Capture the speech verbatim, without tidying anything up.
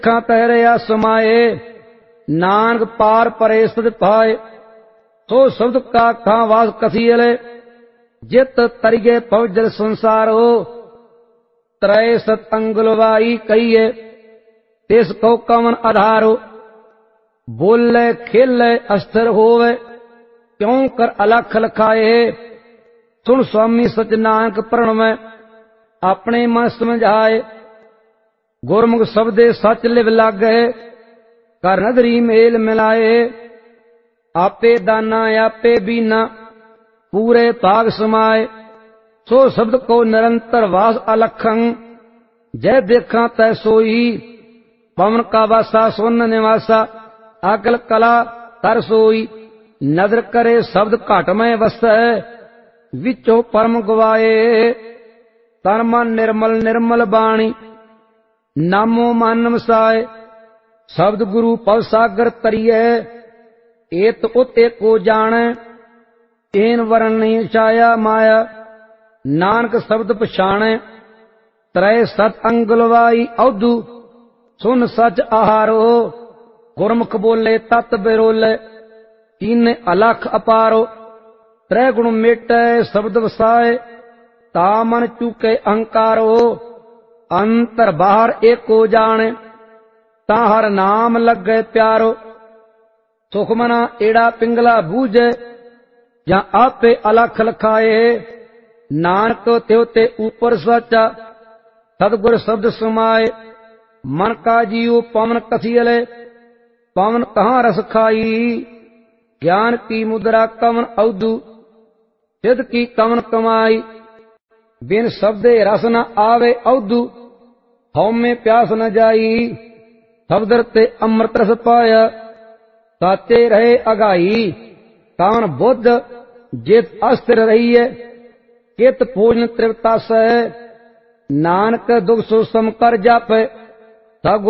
खां तहरिया समाए, नानक पार परे सद पाए। सो शब्द का खां वास कथियले, जित तरिगे पवजल संसारो। त्रय सत अंगुलवाई कहिए, तिस को कवन आधारो। बोले खेले अस्थिर होवे, क्यों कर अलख लखाए। सुन स्वामी सच नानक प्रणमय, अपने मन समझाए। गुरमुख शब्दे सच लिव लागे, कर नदरी मेल मिलाए। आपे दाना आपे बीना, पूरे भाग समाए। सो शब्द को निरंतर वास अलखं, जय देखा तै सोई। पवन का वासा सुन निवासा, अकल कला तर सोई। नदर करे शब्द घट में वसै, विचो परम गवाए। तन मन निर्मल निर्मल बाणी, नामो मन वसाए। शब्द गुरु पव सागर तरिए, एत उत एको जाने। एन वरण नहीं छाया माया, नानक शब्द पछाणे। त्रय सत अंगुलवाई औधु, सुन सच आहारो। गुरमुख बोले तत बिरोले, तीन अलख अपारो। त्रै गुण मेटे शब्द वसाए, ता मन चूके अहंकारो। अंतर बाहर एको जाने, ता हर नाम लगे प्यारो। सुखमना एड़ा पिंगला बूझे, या आपे अलख लखाए। नानक त्यो ते ऊपर सचा, सतगुर शब्द समाए। मन का जीव पवन कथियले, पवन कहाँ रस खाई। ज्ञान की मुद्रा कवन औधु, सिद्ध की कवन कमाई। बिन शब्दे रस न आवे औधु, हौ में प्यास न जाई। शब्द ते अमृत रस पाया, साचे रहे अगाई। कान बुद्ध जित अस्थिर रहिए, कित भोजन तृप्ता सह। नानक दुख सो सम कर जापे,